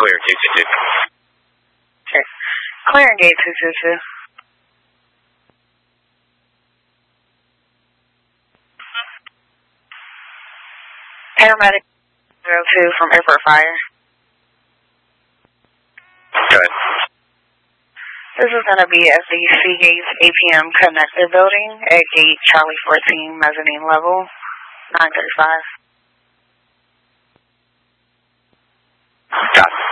Clear 222. Okay. Clearing gate 222. Paramedic 02 from Airport Fire. Go ahead. This is going to be at the Seagates APM connector building at gate Charlie 14 mezzanine level, 935. Got it.